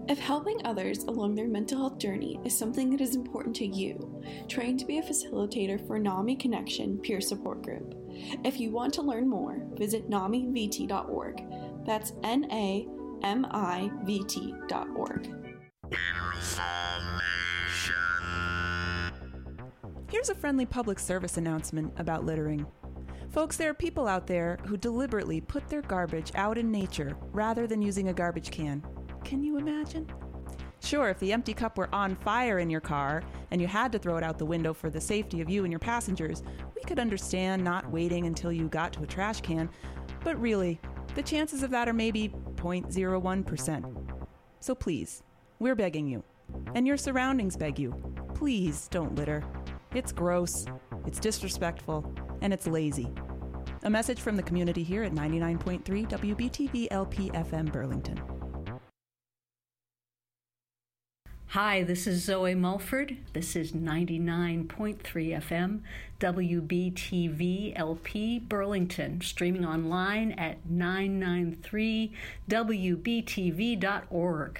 If helping others along their mental health journey is something that is important to you, train to be a facilitator for NAMI Connection Peer Support Group. If you want to learn more, visit namivt.org. That's NAMIVT.org. Here's a friendly public service announcement about littering. Folks, there are people out there who deliberately put their garbage out in nature rather than using a garbage can. Can you imagine? Sure, if the empty cup were on fire in your car and you had to throw it out the window for the safety of you and your passengers, we could understand not waiting until you got to a trash can. But really, the chances of that are maybe 0.01%. So please, we're begging you, and your surroundings beg you, please don't litter. It's gross, it's disrespectful, and it's lazy. A message from the community here at 99.3 WBTV LP FM Burlington. Hi, this is Zoe Mulford. This is 99.3 FM, WBTV LP Burlington, streaming online at 993wbtv.org.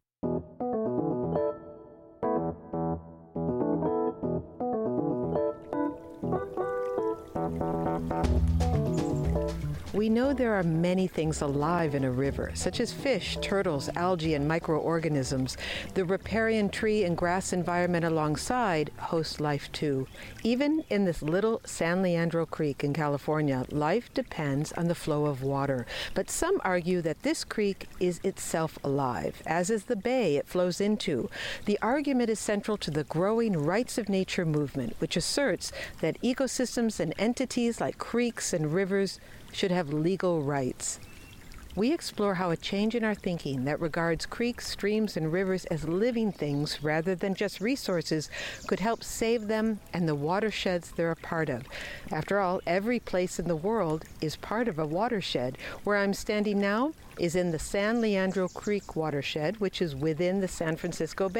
We know there are many things alive in a river, such as fish, turtles, algae, and microorganisms. The riparian tree and grass environment alongside host life too. Even in this little San Leandro Creek in California, life depends on the flow of water. But some argue that this creek is itself alive, as is the bay it flows into. The argument is central to the growing Rights of Nature movement, which asserts that ecosystems and entities like creeks and rivers should have legal rights. We explore how a change in our thinking that regards creeks, streams, and rivers as living things rather than just resources could help save them and the watersheds they're a part of. After all, every place in the world is part of a watershed. Where I'm standing now is in the San Leandro Creek watershed, which is within the San Francisco Bay.